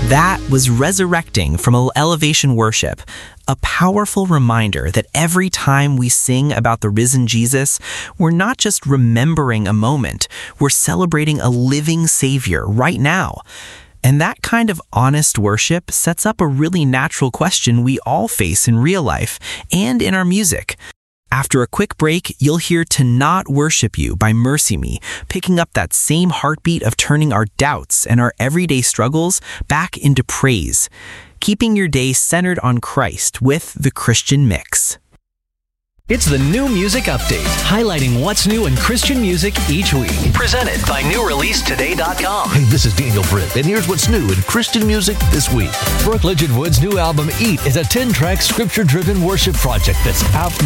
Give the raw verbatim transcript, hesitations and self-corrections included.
That was Resurrecting from Elevation Worship, a powerful reminder that every time we sing about the risen Jesus, we're not just remembering a moment, we're celebrating a living Savior right now. And that kind of honest worship sets up a really natural question we all face in real life and in our music. After a quick break, you'll hear To Not Worship You by Mercy Me, picking up that same heartbeat of turning our doubts and our everyday struggles back into praise, keeping your day centered on Christ with the Christian Mix. It's the New Music Update, highlighting what's new in Christian music each week. Presented by new release today dot com. Hey, this is Daniel Britt, and here's what's new in Christian music this week. Brooke Ligeon Wood's new album, Eat, is a ten-track, scripture-driven worship project that's out